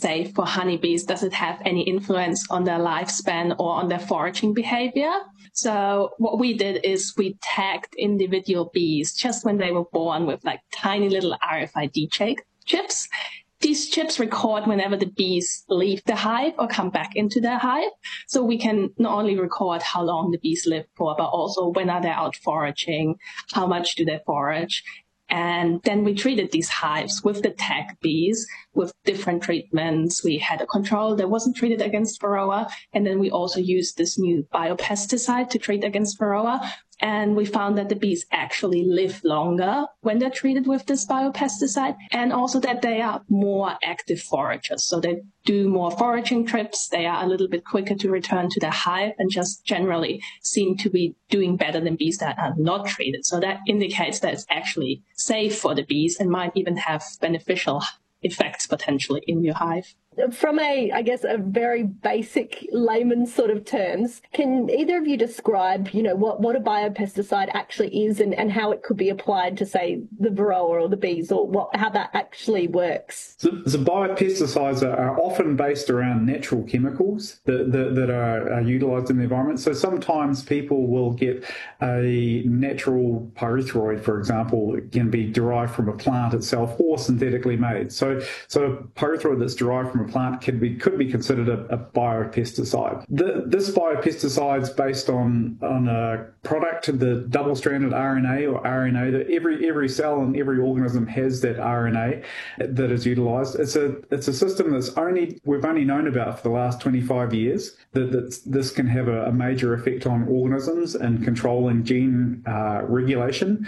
safe for honeybees? Does it have any influence on their lifespan or on their foraging behavior? So what we did is we tagged individual bees just when they were born with like tiny little RFID chips. These chips record whenever the bees leave the hive or come back into their hive. So we can not only record how long the bees live for, but also when are they out foraging, how much do they forage. And then we treated these hives with the tag bees with different treatments. We had a control that wasn't treated against Varroa. And then we also used this new biopesticide to treat against Varroa. And we found that the bees actually live longer when they're treated with this biopesticide, and also that they are more active foragers. So they do more foraging trips. They are a little bit quicker to return to their hive and just generally seem to be doing better than bees that are not treated. So that indicates that it's actually safe for the bees and might even have beneficial effects potentially in your hive. From a very basic layman's sort of terms, can either of you describe, what a biopesticide actually is and how it could be applied to, say, the Varroa or the bees, or how that actually works? So biopesticides are often based around natural chemicals that are utilised in the environment. So sometimes people will get a natural pyrethroid, for example. It can be derived from a plant itself or synthetically made. So a pyrethroid that's derived from a plant could be considered a biopesticide. This biopesticide is based on a product, the double-stranded RNA or RNA, that every cell and every organism has that RNA that is utilised. It's a system we've only known about for the last 25 years, that this can have a major effect on organisms and controlling gene regulation.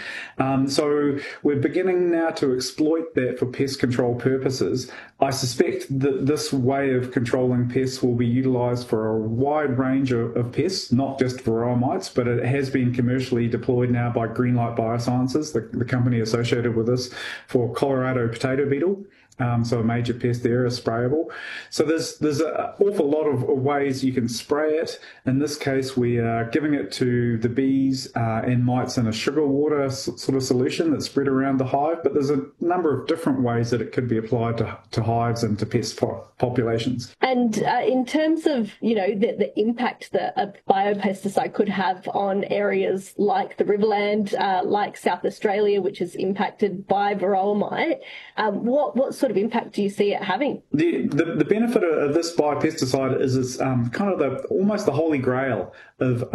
So we're beginning now to exploit that for pest control purposes. I suspect that this way of controlling pests will be utilised for a wide range of pests, not just varroa mites, but it has been commercially deployed now by Greenlight Biosciences, the company associated with this, for Colorado potato beetle. So a major pest there is sprayable. So there's an awful lot of ways you can spray it. In this case, we are giving it to the bees and mites in a sugar water sort of solution that's spread around the hive. But there's a number of different ways that it could be applied to hives and to pest populations. And in terms of, the impact that a biopesticide could have on areas like the Riverland, like South Australia, which is impacted by varroa mite, what sort of impact do you see it having? The benefit of this biopesticide is it's kind of almost the holy grail of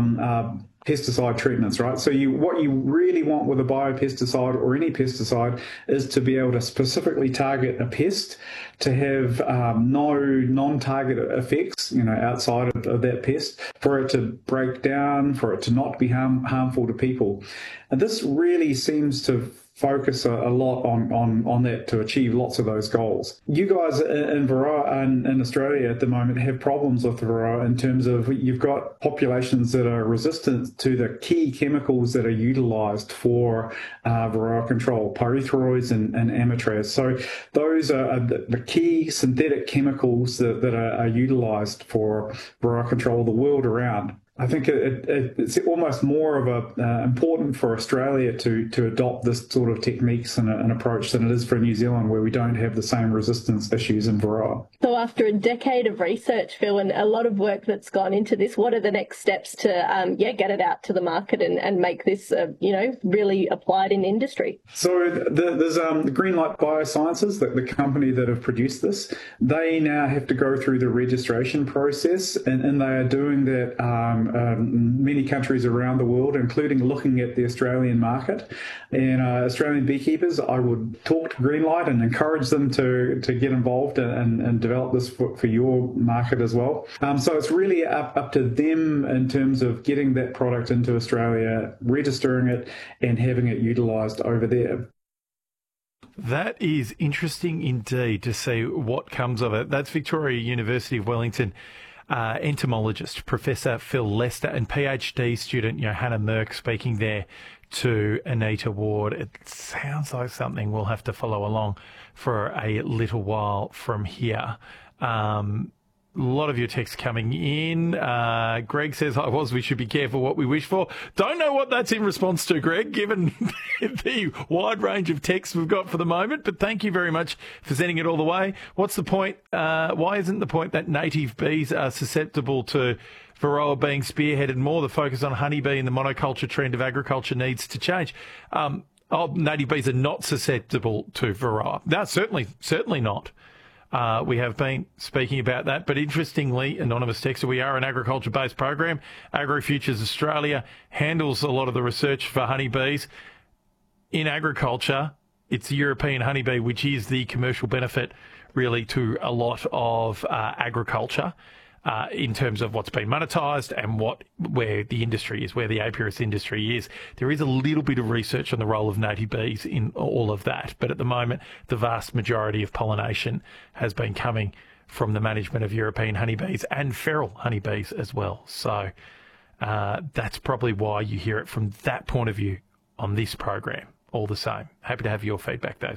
pesticide treatments, right? So what you really want with a biopesticide or any pesticide is to be able to specifically target a pest, to have no non-target effects, outside of that pest, for it to break down, for it to not be harmful to people. And this really seems to focus a lot on that to achieve lots of those goals. You guys in Varroa and in Australia at the moment have problems with Varroa in terms of you've got populations that are resistant to the key chemicals that are utilised for Varroa control, pyrethroids and amitraz. So those are the key synthetic chemicals that are utilised for Varroa control the world around. I think it's almost more of important for Australia to adopt this sort of techniques and approach than it is for New Zealand, where we don't have the same resistance issues in Varroa. So after a decade of research, Phil, and a lot of work that's gone into this, what are the next steps to get it out to the market and make this really applied in industry? So there's Greenlight Biosciences, the company that have produced this. They now have to go through the registration process, and they are doing that many countries around the world, including looking at the Australian market. And Australian beekeepers, I would talk to Greenlight and encourage them to get involved and develop this for your market as well. So it's really up to them in terms of getting that product into Australia, registering it, and having it utilised over there. That is interesting indeed to see what comes of it. That's Victoria University of Wellington entomologist Professor Phil Lester and PhD student Johanna Merck speaking there to Anita Ward. It sounds like something we'll have to follow along for a little while from here. lot of your texts coming in. Greg says, we should be careful what we wish for. Don't know what that's in response to, Greg, given the wide range of texts we've got for the moment. But thank you very much for sending it all the way. What's the point? Why isn't the point that native bees are susceptible to Varroa being spearheaded more? The focus on honeybee and the monoculture trend of agriculture needs to change. Native bees are not susceptible to Varroa. No, certainly not. We have been speaking about that, but interestingly, anonymous texter, we are an agriculture-based program. AgriFutures Australia handles a lot of the research for honeybees. In agriculture, it's the European honeybee, which is the commercial benefit really to a lot of agriculture in terms of what's been monetised and where the industry is, where the apiarist industry is. There is a little bit of research on the role of native bees in all of that, but at the moment, the vast majority of pollination has been coming from the management of European honeybees and feral honeybees as well. So that's probably why you hear it from that point of view on this program. All the same. Happy to have your feedback though,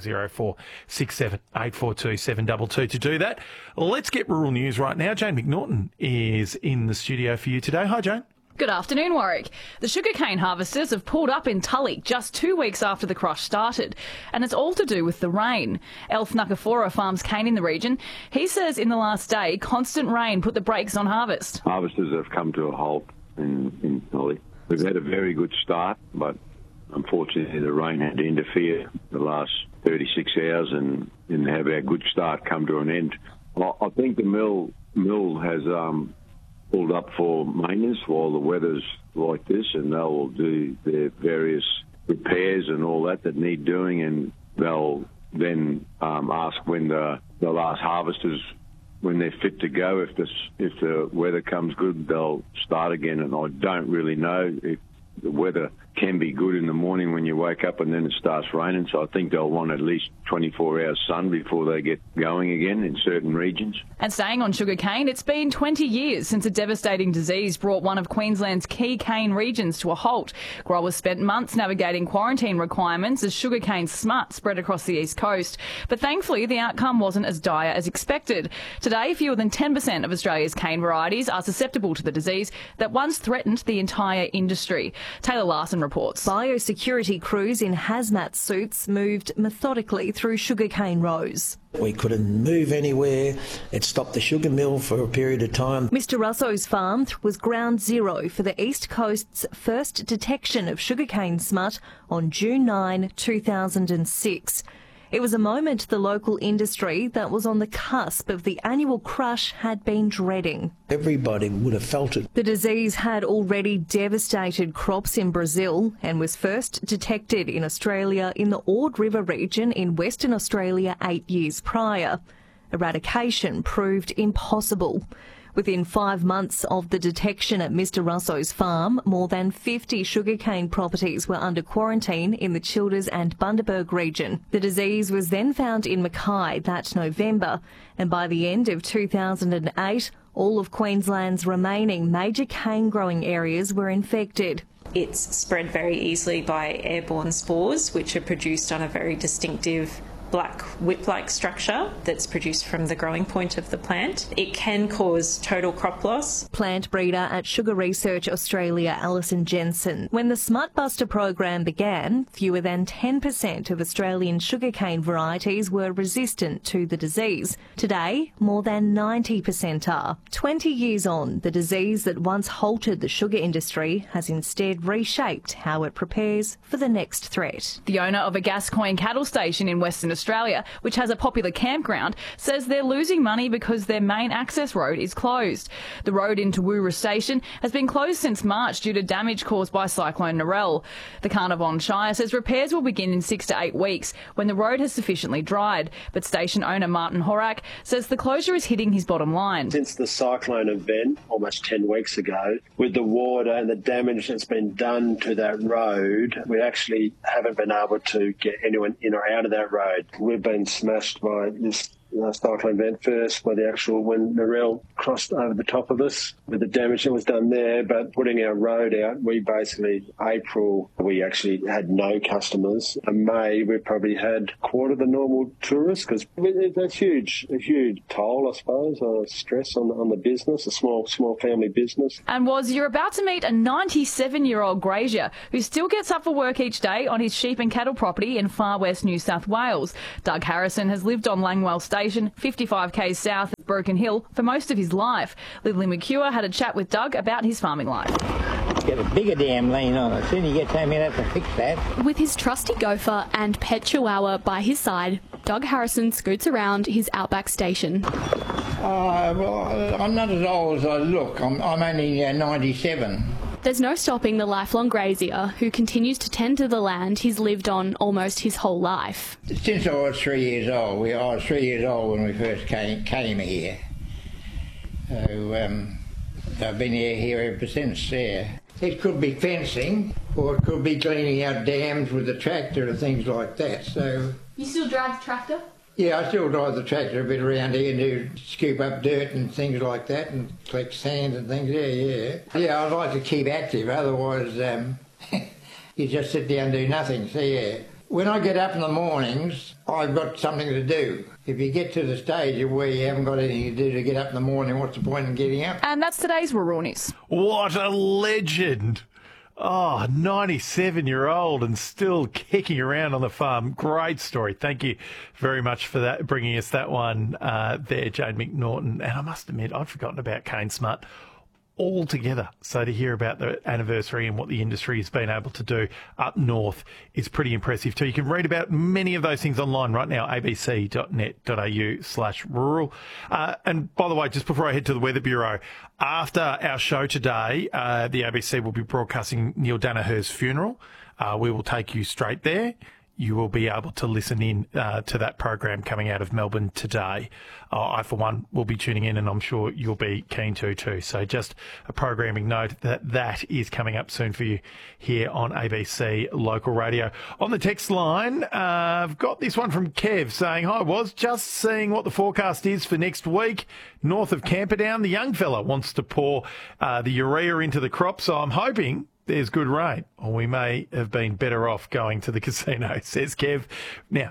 0467 842 722 to do that. Let's get rural news right now. Jane McNaughton is in the studio for you today. Hi, Jane. Good afternoon, Warwick. The sugarcane harvesters have pulled up in Tully just 2 weeks after the crush started, and it's all to do with the rain. Elf Nakafora farms cane in the region. He says in the last day, constant rain put the brakes on harvest. Harvesters have come to a halt in Tully. We've had a very good start, but unfortunately, the rain had to interfere the last 36 hours and have our good start come to an end. I think the mill has pulled up for maintenance while the weather's like this, and they'll do their various repairs and all that need doing, and they'll then ask when the last harvesters, when they're fit to go. If the weather comes good, they'll start again, and I don't really know if the weather can be good in the morning when you wake up and then it starts raining, so I think they'll want at least 24 hours sun before they get going again in certain regions. And staying on sugarcane, it's been 20 years since a devastating disease brought one of Queensland's key cane regions to a halt. Growers spent months navigating quarantine requirements as sugarcane smut spread across the east coast, but thankfully the outcome wasn't as dire as expected. Today, fewer than 10% of Australia's cane varieties are susceptible to the disease that once threatened the entire industry. Taylor Larson reports. Biosecurity crews in hazmat suits moved methodically through sugarcane rows. We couldn't move anywhere. It stopped the sugar mill for a period of time. Mr Russo's farm was ground zero for the East Coast's first detection of sugarcane smut on June 9, 2006. It was a moment the local industry that was on the cusp of the annual crush had been dreading. Everybody would have felt it. The disease had already devastated crops in Brazil and was first detected in Australia in the Ord River region in Western Australia 8 years prior. Eradication proved impossible. Within 5 months of the detection at Mr Russo's farm, more than 50 sugarcane properties were under quarantine in the Childers and Bundaberg region. The disease was then found in Mackay that November, and by the end of 2008, all of Queensland's remaining major cane growing areas were infected. It's spread very easily by airborne spores, which are produced on a very distinctive black whip-like structure that's produced from the growing point of the plant. It can cause total crop loss. Plant breeder at Sugar Research Australia, Alison Jensen. When the Smutbuster program began, fewer than 10% of Australian sugarcane varieties were resistant to the disease. Today, more than 90% are. 20 years on, the disease that once halted the sugar industry has instead reshaped how it prepares for the next threat. The owner of a Gascoyne cattle station in Western Australia, which has a popular campground, says they're losing money because their main access road is closed. The road into Woorah Station has been closed since March due to damage caused by Cyclone Narelle. The Carnarvon Shire says repairs will begin in 6 to 8 weeks when the road has sufficiently dried, but station owner Martin Horak says the closure is hitting his bottom line. Since the cyclone event almost 10 weeks ago, with the water and the damage that's been done to that road, we actually haven't been able to get anyone in or out of that road. We've been smashed by this cyclone event first, when Narelle crossed over the top of us with the damage that was done there. But putting our road out, April, we actually had no customers. In May, we probably had quarter the normal tourists, because that's a huge toll, I suppose, stress on the business, a small family business. And you're about to meet a 97-year-old grazier who still gets up for work each day on his sheep and cattle property in far west New South Wales. Doug Harrison has lived on Langwell Station, 55 k's south of Broken Hill, for most of his life. Lily McCure had a chat with Doug about his farming life. Get a bigger damn lean on it. Soon you get home, you have to fix that. With his trusty gopher and pet chihuahua by his side, Doug Harrison scoots around his outback station. Well, I'm not as old as I look. I'm only 97. There's no stopping the lifelong grazier who continues to tend to the land he's lived on almost his whole life. Since I was 3 years old. I was 3 years old when we first came here. So I've been here ever since. Yeah. It could be fencing, or it could be cleaning out dams with the tractor and things like that. So you still drive the tractor? Yeah, I still drive the tractor a bit around here to scoop up dirt and things like that and collect sand and things. Yeah, I'd like to keep active, otherwise you just sit down and do nothing. So yeah, when I get up in the mornings, I've got something to do. If you get to the stage where you haven't got anything to do to get up in the morning, what's the point in getting up? And that's today's Rural News. What a legend. 97-year-old and still kicking around on the farm. Great story. Thank you very much for that, bringing us that one there, Jane McNaughton. And I must admit, I'd forgotten about Cane Smart altogether. So to hear about the anniversary and what the industry has been able to do up north is pretty impressive too. You can read about many of those things online right now, abc.net.au/rural. And by the way, just before I head to the Weather Bureau, after our show today, the ABC will be broadcasting Neil Danaher's funeral. We will take you straight there. You will be able to listen in to that program coming out of Melbourne today. I, for one, will be tuning in, and I'm sure you'll be keen to too. So just a programming note that is coming up soon for you here on ABC Local Radio. On the text line, I've got this one from Kev saying, "Hi, was just seeing what the forecast is for next week. North of Camperdown, the young fella wants to pour the urea into the crop, so I'm hoping there's good rain, or we may have been better off going to the casino," says Kev. Now,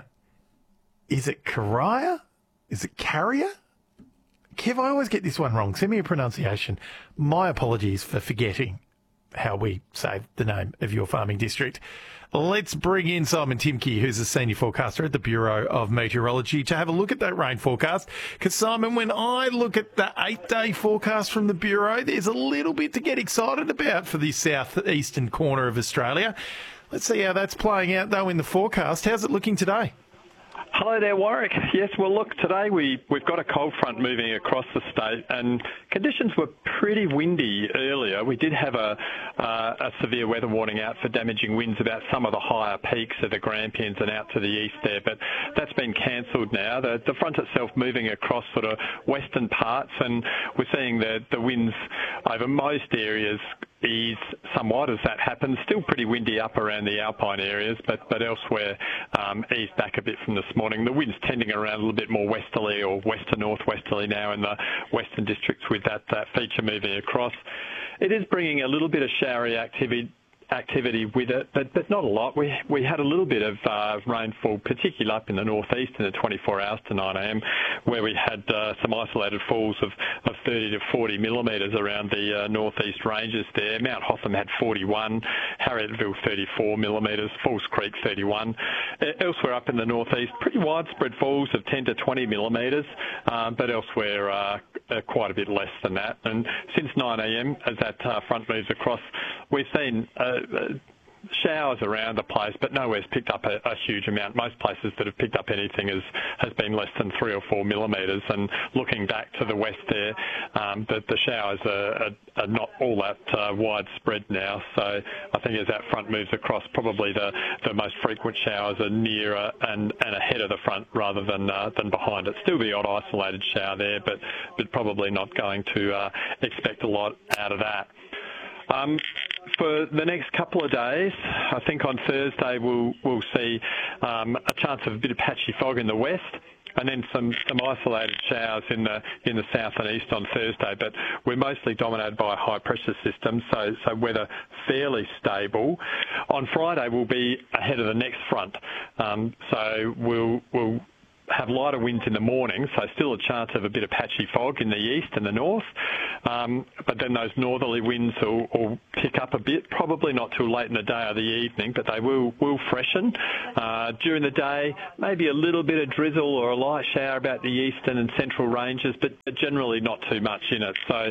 is it Carrier? Is it Carrier? Kev, I always get this one wrong. Send me a pronunciation. My apologies for forgetting how we say the name of your farming district. Let's bring in Simon Timke, who's a senior forecaster at the Bureau of Meteorology, to have a look at that rain forecast. Because, Simon, when I look at the 8-day forecast from the Bureau, there's a little bit to get excited about for the southeastern corner of Australia. Let's see how that's playing out, though, in the forecast. How's it looking today? Hello there, Warwick. Yes, well, look, today we've got a cold front moving across the state, and conditions were pretty windy earlier. We did have a severe weather warning out for damaging winds about some of the higher peaks of the Grampians and out to the east there, but that's been cancelled now. The front itself moving across sort of western parts, and we're seeing the winds over most areas ease somewhat as that happens. Still pretty windy up around the alpine areas, but elsewhere eased back a bit from this morning. The wind's tending around a little bit more westerly or west to northwesterly now in the western districts with that feature moving across. It is bringing a little bit of showery activity with it, but not a lot. We had a little bit of rainfall, particularly up in the northeast in the 24 hours to 9 a.m, where we had some isolated falls of 30 to 40 millimetres around the northeast ranges there. Mount Hotham had 41, Harrietville 34 millimetres, Falls Creek 31. Elsewhere up in the northeast, pretty widespread falls of 10 to 20 millimetres, but elsewhere quite a bit less than that. And since 9 a.m, as that front moves across, we've seen showers around the place, but nowhere's picked up a huge amount. Most places that have picked up anything has been less than 3 or 4 millimetres. And looking back to the west there, the showers are not all that widespread now. So I think as that front moves across, probably the most frequent showers are nearer and ahead of the front rather than behind it. Still the odd isolated shower there, but probably not going to expect a lot out of that. For the next couple of days, I think on Thursday we'll see a chance of a bit of patchy fog in the west. and then some isolated showers in the south and east on Thursday. But we're mostly dominated by a high pressure system, so weather fairly stable. On Friday, we'll be ahead of the next front, so we'll have lighter winds in the morning, so still a chance of a bit of patchy fog in the east and the north. But then those northerly winds will pick up a bit, probably not till late in the day or the evening, but they will freshen. During the day, maybe a little bit of drizzle or a light shower about the eastern and central ranges, but generally not too much in it. So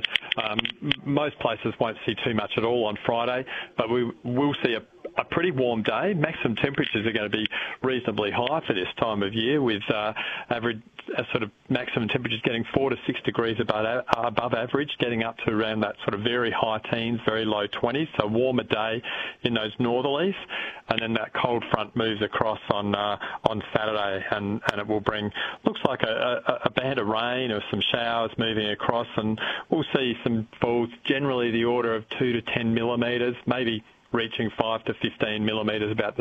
most places won't see too much at all on Friday, but we will see a pretty warm day. Maximum temperatures are going to be reasonably high for this time of year, with average sort of maximum temperatures getting 4 to 6 degrees above average, getting up to around that sort of very high teens, very low 20s. So a warmer day in those northerlies, and then that cold front moves across on Saturday, and it will bring, looks like a band of rain or some showers moving across, and we'll see some falls, generally the order of 2 to 10 millimetres, maybe reaching 5 to 15 millimetres about the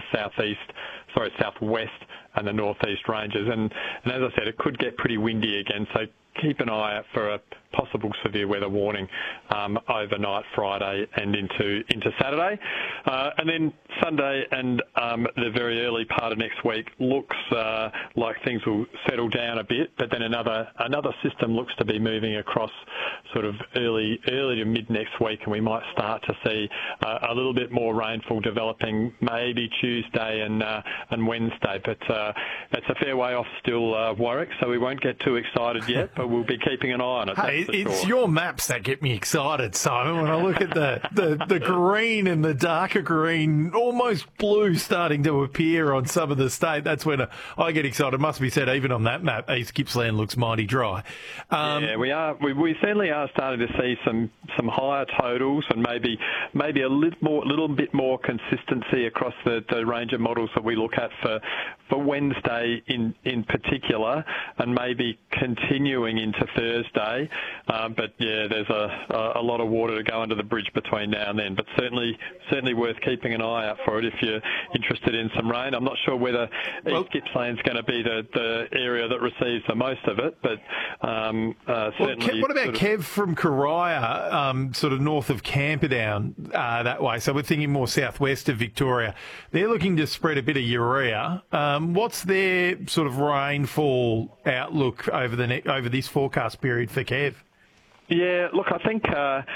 southwest and the northeast ranges. And as I said, it could get pretty windy again, so keep an eye out for a possible severe weather warning overnight Friday and into Saturday. And then Sunday and the very early part of next week looks like things will settle down a bit, but then another system looks to be moving across sort of early to mid next week, and we might start to see a little bit more rainfall developing maybe Tuesday and Wednesday. But it's a fair way off still, Warwick, so we won't get too excited yet, but we'll be keeping an eye on it. Hey, it's your maps that get me excited, Simon. When I look at the green and the darker green, almost blue starting to appear on some of the state, that's when I get excited. It must be said, even on that map, East Gippsland looks mighty dry. Yeah, we are. We certainly are starting to see some higher totals, and maybe a little bit more consistency across the range of models that we look at for Wednesday in particular, and maybe continuing into Thursday. But yeah, there's a lot of water to go under the bridge between now and then. But certainly worth keeping an eye out for it if you're interested in some rain. I'm not sure whether East Gippsland's going to be the area that receives the most of it, but certainly. What about Kev from Karaya, sort of north of Camperdown that way? So we're thinking more southwest of Victoria. They're looking to spread a bit of urea. What's their sort of rainfall outlook over this forecast period for Kev? Yeah, look, I think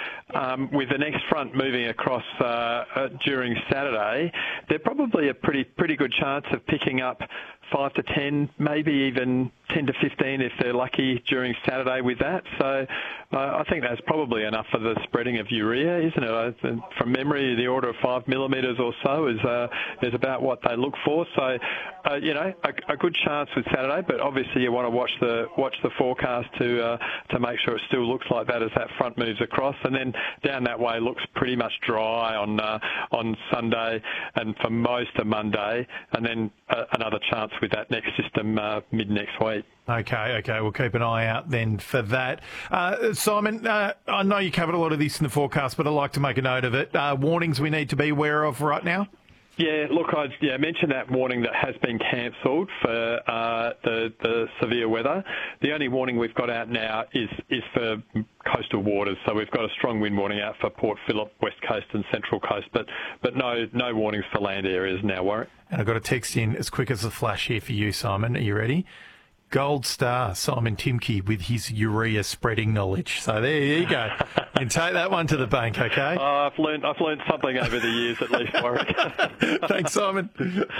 with the next front moving across during Saturday, they're probably a pretty good chance of picking up 5 to 10, maybe even 10 to 15 if they're lucky during Saturday with that. So I think that's probably enough for the spreading of urea, isn't it? From memory, the order of 5 millimetres or so is about what they look for. So, a good chance with Saturday, but obviously you want to watch the forecast to make sure it still looks like that as that front moves across. And then down that way looks pretty much dry on Sunday and for most of Monday, and then another chance with that next system mid next week. Okay, we'll keep an eye out then for that. Simon, I know you covered a lot of this in the forecast, but I'd like to make a note of it. Warnings we need to be aware of right now? Yeah, look, I mentioned that warning that has been cancelled for the severe weather. The only warning we've got out now is for coastal waters. So we've got a strong wind warning out for Port Phillip, West Coast and Central Coast, but no warnings for land areas now, Warwick. And I've got a text in as quick as a flash here for you, Simon. Are you ready? Gold star Simon Timke with his urea spreading knowledge. So there you go. You can take that one to the bank, okay? I've learned something over the years at least, Warwick. Thanks, Simon.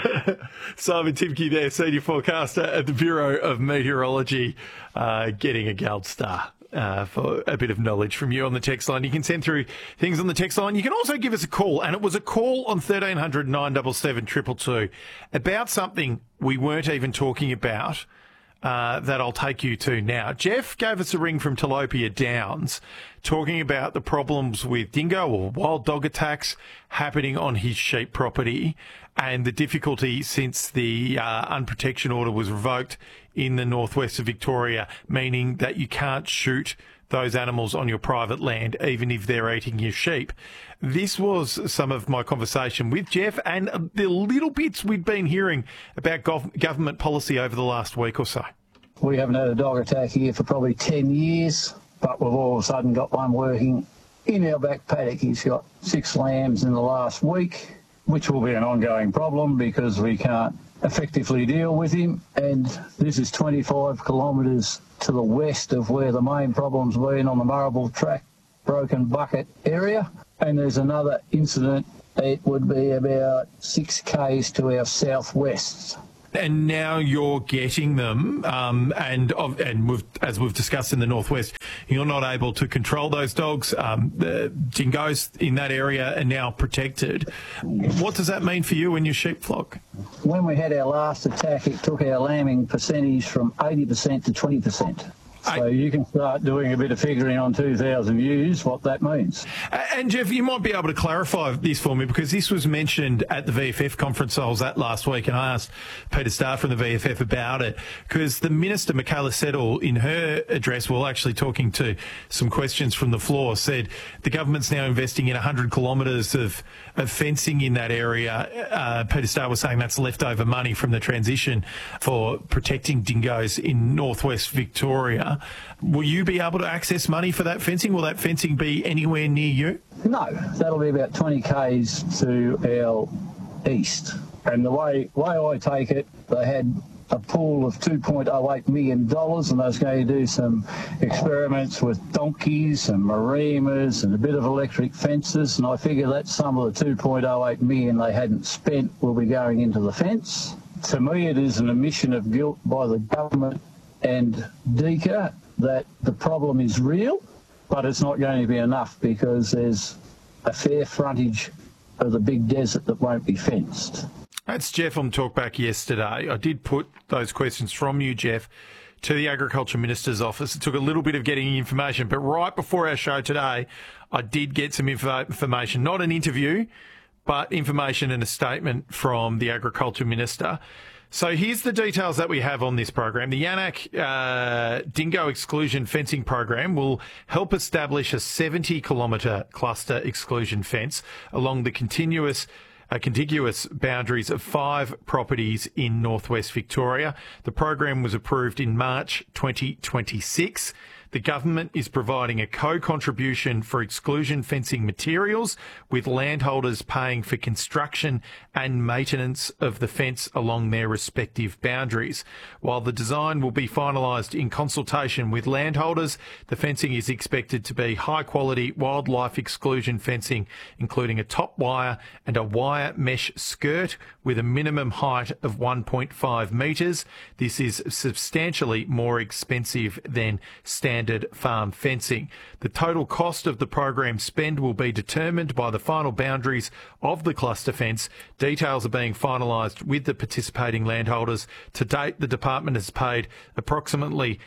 Simon Timke there, senior forecaster at the Bureau of Meteorology, getting a gold star. For a bit of knowledge from you on the text line. You can send through things on the text line. You can also give us a call, and it was a call on 1300 977 222 about something we weren't even talking about. That I'll take you to now. Jeff gave us a ring from Tilapia Downs talking about the problems with dingo or wild dog attacks happening on his sheep property and the difficulty since the unprotection order was revoked in the northwest of Victoria, meaning that you can't shoot those animals on your private land, even if they're eating your sheep. This was some of my conversation with Jeff and the little bits we'd been hearing about government policy over the last week or so. We haven't had a dog attack here for probably 10 years, but we've all of a sudden got one working in our back paddock. He's got 6 lambs in the last week, which will be an ongoing problem because we can't effectively deal with him. And this is 25 kilometres to the west of where the main problem's been on the Marrable Track, Broken Bucket area. And there's another incident. It would be about 6 k's to our southwest. And now you're getting them, as we've discussed in the northwest, you're not able to control those dogs. The dingoes in that area are now protected. What does that mean for you and your sheep flock? When we had our last attack, it took our lambing percentage from 80% to 20%. So you can start doing a bit of figuring on 2,000 ewes what that means. And Jeff, you might be able to clarify this for me because this was mentioned at the VFF conference I was at last week, and I asked Peter Starr from the VFF about it because the Minister, Michaela Settle, in her address, while actually talking to some questions from the floor, said the government's now investing in 100 kilometres of fencing in that area. Peter Starr was saying that's leftover money from the transition for protecting dingoes in northwest Victoria. Will you be able to access money for that fencing? Will that fencing be anywhere near you? No, that'll be about 20 k's to our east. And the way I take it, they had a pool of $2.08 million, and they was going to do some experiments with donkeys and marimas and a bit of electric fences, and I figure that some of the $2.08 million they hadn't spent will be going into the fence. To me, it is an admission of guilt by the government and DECA that the problem is real, but it's not going to be enough because there's a fair frontage of the big desert that won't be fenced. That's Jeff on Talkback yesterday. I did put those questions from you, Jeff, to the Agriculture Minister's office. It took a little bit of getting information, but right before our show today, I did get some information, not an interview, but information and a statement from the Agriculture Minister. So here's the details that we have on this program. The Yanak Dingo Exclusion Fencing Program will help establish a 70-kilometre cluster exclusion fence along the contiguous boundaries of 5 properties in northwest Victoria. The program was approved in March 2026. The government is providing a co-contribution for exclusion fencing materials, with landholders paying for construction and maintenance of the fence along their respective boundaries. While the design will be finalised in consultation with landholders, the fencing is expected to be high-quality wildlife exclusion fencing, including a top wire and a wire mesh skirt with a minimum height of 1.5 metres. This is substantially more expensive than standard farm fencing. The total cost of the program spend will be determined by the final boundaries of the cluster fence. Details are being finalised with the participating landholders. To date, the department has paid approximately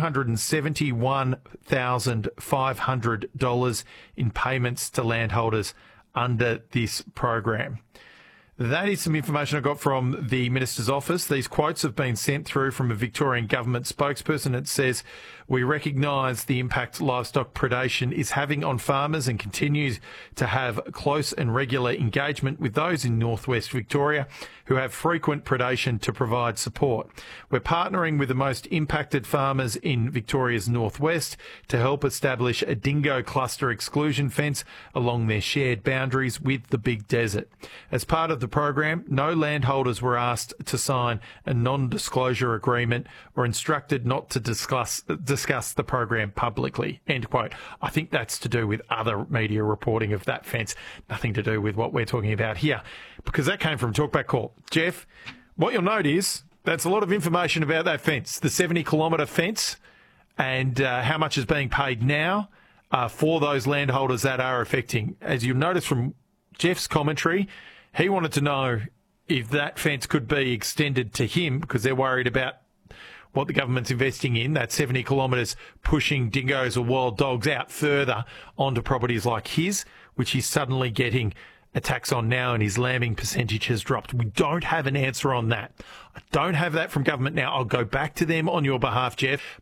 $271,500 in payments to landholders under this program. That is some information I got from the Minister's office. These quotes have been sent through from a Victorian government spokesperson. It says, "We recognise the impact livestock predation is having on farmers and continues to have close and regular engagement with those in northwest Victoria who have frequent predation to provide support. We're partnering with the most impacted farmers in Victoria's northwest to help establish a dingo cluster exclusion fence along their shared boundaries with the Big Desert. As part of the program, no landholders were asked to sign a non-disclosure agreement or instructed not to discuss the program publicly." End quote. I think that's to do with other media reporting of that fence, nothing to do with what we're talking about here, because that came from Talkback Call. Jeff, what you'll note is that's a lot of information about that fence, the 70-kilometre fence, and how much is being paid now for those landholders that are affecting. As you notice from Jeff's commentary, he wanted to know if that fence could be extended to him because they're worried about what the government's investing in, that 70 kilometres pushing dingoes or wild dogs out further onto properties like his, which he's suddenly getting a tax on now and his lambing percentage has dropped. We don't have an answer on that. I don't have that from government now. I'll go back to them on your behalf, Jeff. But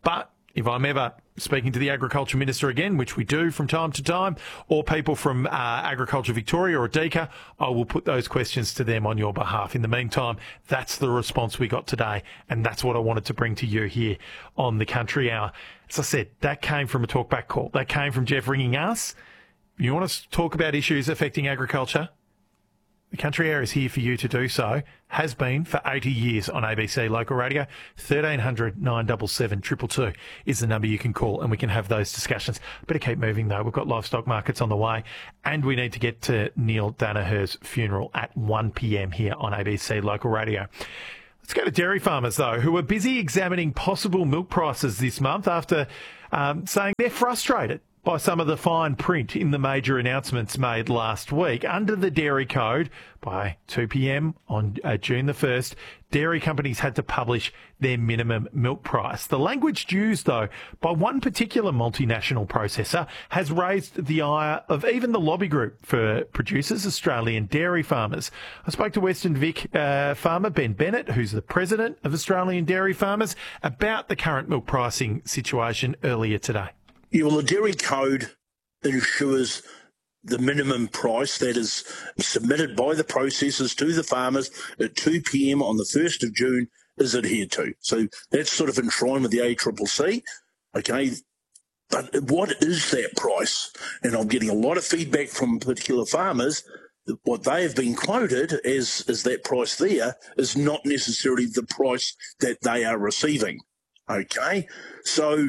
if I'm ever speaking to the Agriculture Minister again, which we do from time to time, or people from Agriculture Victoria or DECA, I will put those questions to them on your behalf. In the meantime, that's the response we got today, and that's what I wanted to bring to you here on the Country Hour. As I said, that came from a talkback call. That came from Jeff ringing us. You want to talk about issues affecting agriculture? The Country Hour is here for you to do so. Has been for 80 years on ABC Local Radio. 1300 977 222 is the number you can call, and we can have those discussions. Better keep moving, though. We've got livestock markets on the way, and we need to get to Neil Danaher's funeral at 1 p.m. here on ABC Local Radio. Let's go to dairy farmers, though, who are busy examining possible milk prices this month after saying they're frustrated by some of the fine print in the major announcements made last week. Under the Dairy Code, by 2 p.m. on June the 1st, dairy companies had to publish their minimum milk price. The language used, though, by one particular multinational processor has raised the ire of even the lobby group for producers, Australian Dairy Farmers. I spoke to Western Vic farmer Ben Bennett, who's the president of Australian Dairy Farmers, about the current milk pricing situation earlier today. Yeah, well, the Dairy Code ensures the minimum price that is submitted by the processors to the farmers at 2 p.m. on the 1st of June is adhered to. So that's sort of enshrined with the ACCC, okay? But what is that price? And I'm getting a lot of feedback from particular farmers that what they have been quoted as that price there is not necessarily the price that they are receiving, okay? So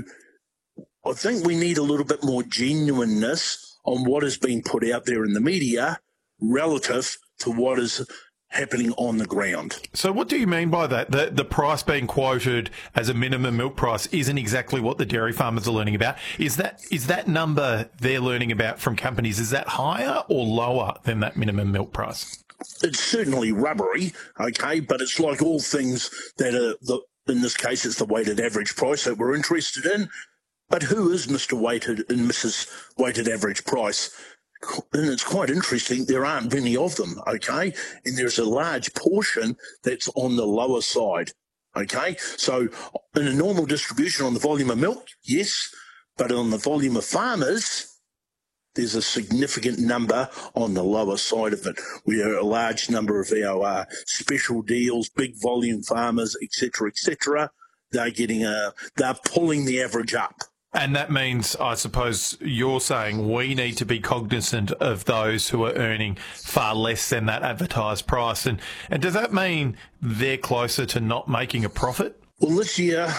I think we need a little bit more genuineness on what has been put out there in the media relative to what is happening on the ground. So what do you mean by that? The price being quoted as a minimum milk price isn't exactly what the dairy farmers are learning about. Is that number they're learning about from companies, is that higher or lower than that minimum milk price? It's certainly rubbery, okay, but it's like all things that are, in this case, it's the weighted average price that we're interested in. But who is Mr. Weighted and Mrs. Weighted Average Price? And it's quite interesting, there aren't many of them, okay? And there's a large portion that's on the lower side, okay? So in a normal distribution on the volume of milk, yes, but on the volume of farmers, there's a significant number on the lower side of it. We have a large number of our special deals, big volume farmers, et cetera, they're pulling the average up. And that means, I suppose, you're saying we need to be cognizant of those who are earning far less than that advertised price. And does that mean they're closer to not making a profit? Well, this year,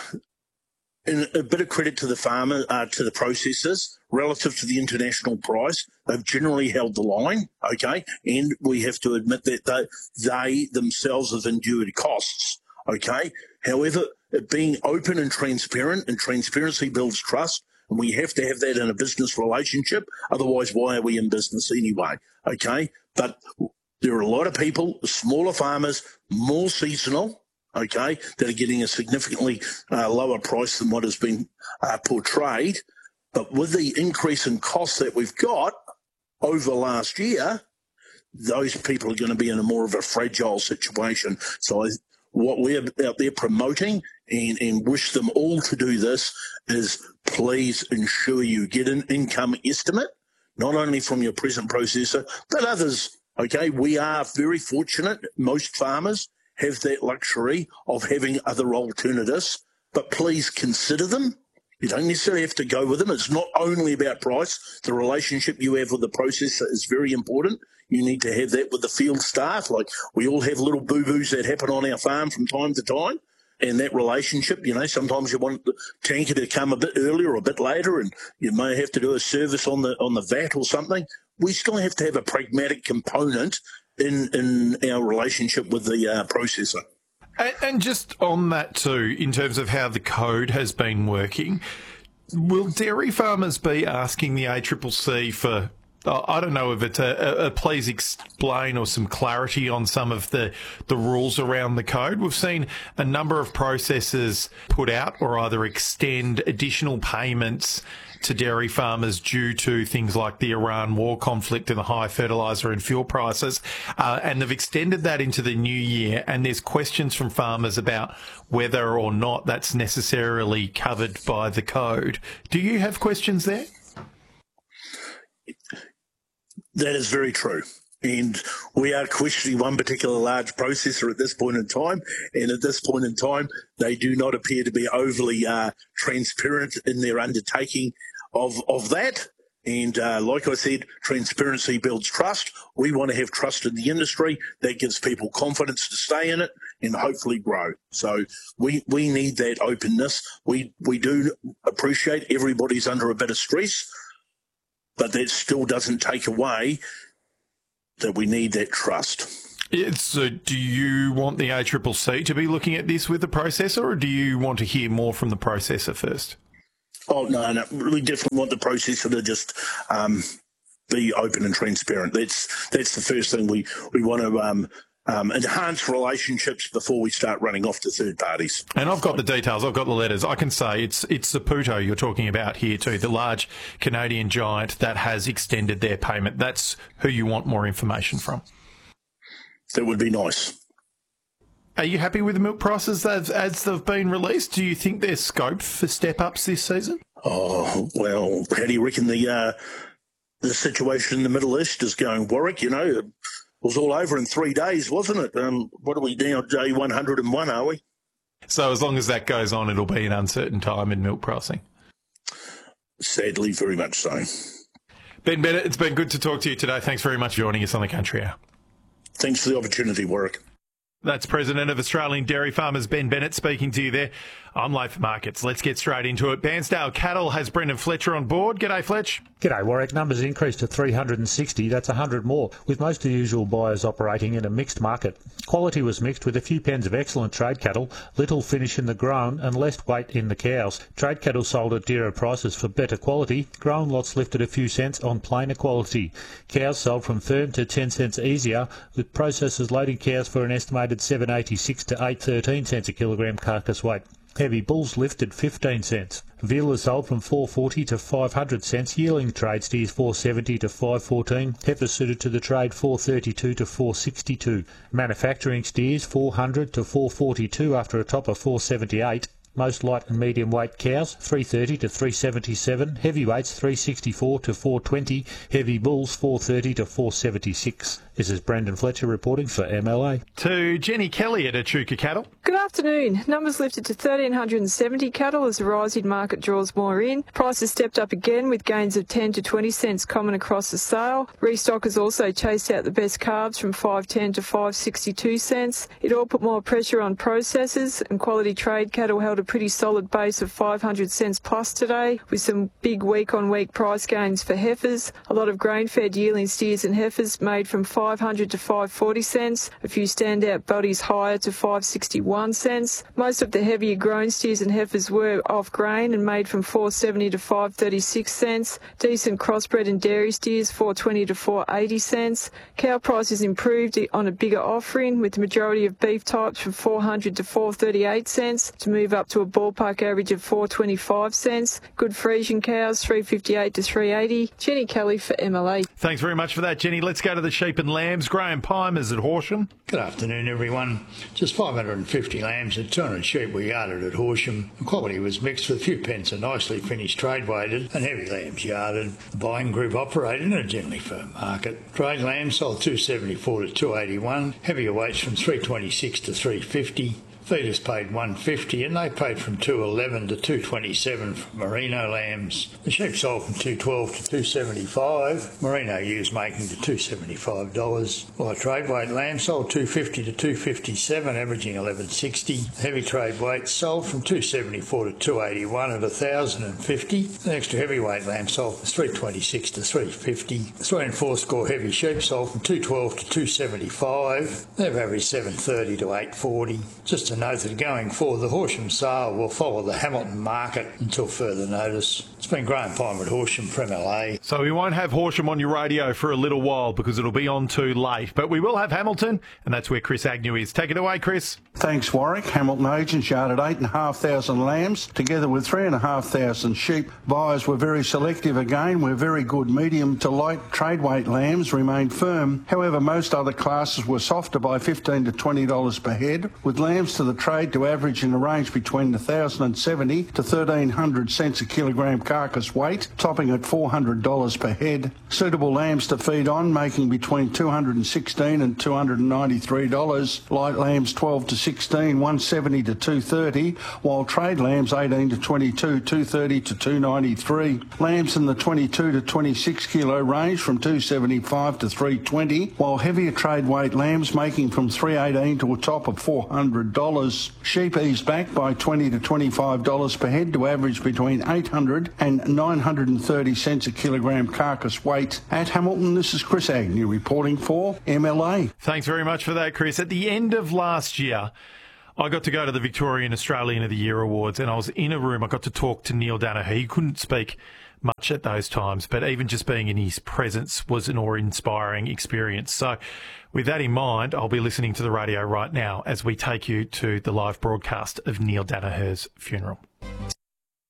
and a bit of credit to the farmer, to the processors, relative to the international price, they've generally held the line, okay? And we have to admit that they themselves have endured costs, okay? However, it being open and transparency builds trust, and we have to have that in a business relationship. Otherwise, why are we in business anyway? Okay? But there are a lot of people, smaller farmers, more seasonal, okay, that are getting a significantly lower price than what has been portrayed. But with the increase in costs that we've got over last year, those people are going to be in a more of a fragile situation. So what we're out there promoting and wish them all to do this is please ensure you get an income estimate, not only from your present processor, but others. Okay, we are very fortunate. Most farmers have that luxury of having other alternatives, but please consider them. You don't necessarily have to go with them. It's not only about price. The relationship you have with the processor is very important. You need to have that with the field staff. Like, we all have little boo-boos that happen on our farm from time to time. And that relationship, you know, sometimes you want the tanker to come a bit earlier or a bit later, and you may have to do a service on the VAT or something. We still have to have a pragmatic component in our relationship with the processor. And just on that too, in terms of how the code has been working, will dairy farmers be asking the ACCC for, I don't know if it's a please explain or some clarity on some of the rules around the code? We've seen a number of processors put out or either extend additional payments to dairy farmers due to things like the Iran war conflict and the high fertiliser and fuel prices, and they've extended that into the new year, and there's questions from farmers about whether or not that's necessarily covered by the code. Do you have questions there? That is very true. And we are questioning one particular large processor at this point in time. And at this point in time, they do not appear to be overly transparent in their undertaking of that. And like I said, transparency builds trust. We want to have trust in the industry. That gives people confidence to stay in it and hopefully grow. So we need that openness. We do appreciate everybody's under a bit of stress, but that still doesn't take away that we need that trust. So do you want the ACCC to be looking at this with the processor, or do you want to hear more from the processor first? Oh, no, we definitely want the processor to just be open and transparent. That's the first thing we want to enhance relationships before we start running off to third parties. And I've got the details. I've got the letters. I can say it's Saputo you're talking about here too, the large Canadian giant that has extended their payment. That's who you want more information from. That would be nice. Are you happy with the milk prices as they've been released? Do you think there's scope for step-ups this season? Oh, well, how do you reckon the situation in the Middle East is going, Warwick? You know, it was all over in 3 days, wasn't it? What are we now, day 101, are we? So as long as that goes on, it'll be an uncertain time in milk pricing? Sadly, very much so. Ben Bennett, it's been good to talk to you today. Thanks very much for joining us on the Country Hour. Thanks for the opportunity, Warwick. That's President of Australian Dairy Farmers, Ben Bennett, speaking to you there. I'm late for markets. Let's get straight into it. Bairnsdale Cattle has Brendan Fletcher on board. G'day, Fletch. G'day, Warwick. Numbers increased to 360. That's 100 more, with most of the usual buyers operating in a mixed market. Quality was mixed, with a few pens of excellent trade cattle, little finish in the grown and less weight in the cows. Trade cattle sold at dearer prices for better quality. Grown lots lifted a few cents on plainer quality. Cows sold from firm to 10 cents easier, with processors loading cows for an estimated 7.86 to 8.13 cents a kilogram carcass weight. Heavy bulls lifted 15 cents. Veal is sold from 4.40 to 500 cents. Yearling trade steers 4.70 to 5.14. Heifers suited to the trade 4.32 to 4.62. Manufacturing steers 400 to 4.42 after a top of 4.78. Most light and medium weight cows 3.30 to 3.77. Heavyweights 3.64 to 4.20. Heavy bulls 4.30 to 4.76. This is Brendan Fletcher reporting for MLA. To Jenny Kelly at Echuca Cattle. Good afternoon. Numbers lifted to 1,370 cattle as the rising market draws more in. Prices stepped up again with gains of 10 to 20 cents common across the sale. Restockers also chased out the best calves from 5.10 to 5.62 cents. It all put more pressure on processors, and quality trade cattle held a pretty solid base of 500 cents plus today, with some big week-on-week price gains for heifers. A lot of grain-fed yearling steers and heifers made from 500 to 5.40 cents. A few standout bodies higher to 5.61 cents. Most of the heavier grown steers and heifers were off grain and made from 4.70 to 5.36 cents. Decent crossbred and dairy steers 4.20 to 4.80 cents. Cow prices improved on a bigger offering, with the majority of beef types from 400 to 4.38 cents to move up to a ballpark average of 4.25 cents. Good Friesian cows 3.58 to 3.80. Jenny Kelly for MLA. Thanks very much for that, Jenny. Let's go to the sheep and lambs. Graham Pymers at Horsham. Good afternoon, everyone. Just 550 lambs and 200 sheep were yarded at Horsham. The quality was mixed, with a few pence of nicely finished trade weighted and heavy lambs yarded. The buying group operated in a generally firm market. Trade lambs sold 274 to 281. Heavier weights from 326 to 350. Feeders paid $1.50 and they paid from $2.11 to $2.27 for merino lambs. The sheep sold from $2.12 to $2.75. Merino ewes making to $2.75. While trade weight lambs sold $2.50 to $2.57, averaging $11.60. Heavy trade weights sold from $2.74 to $2.81 at $1,050. The extra heavyweight lamb sold from $3.26 to $3.50. 3 and 4 score heavy sheep sold from $2.12 to $2.75. They've averaged $7.30 to $8.40. Just to note that going forward, the Horsham sale will follow the Hamilton market until further notice. It's been Graham Palmer at Horsham, Premier LA. So we won't have Horsham on your radio for a little while because it'll be on too late. But we will have Hamilton, and that's where Chris Agnew is. Take it away, Chris. Thanks, Warwick. Hamilton agents yarded 8,500 lambs, together with 3,500 sheep. Buyers were very selective again, where very good medium to light trade weight lambs remained firm. However, most other classes were softer by $15 to $20 per head, with lambs to the trade to average in a range between 1,070 to 1,300 cents a kilogram carcass weight, topping at $400 per head. Suitable lambs to feed on, making between $216 and $293. Light lambs 12 to 16, $170 to $230, while trade lambs 18 to 22, $230 to $293. Lambs in the 22 to 26 kilo range from $275 to $320, while heavier trade weight lambs making from $318 to a top of $400. Sheep eased back by $20 to $25 per head to average between 800 and 930 cents a kilogram carcass weight. At Hamilton, this is Chris Agnew reporting for MLA. Thanks very much for that, Chris. At the end of last year, I got to go to the Victorian Australian of the Year Awards, and I was in a room. I got to talk to Neil Danaher. He couldn't speak much at those times, but even just being in his presence was an awe-inspiring experience. So with that in mind, I'll be listening to the radio right now as we take you to the live broadcast of Neil Danaher's funeral.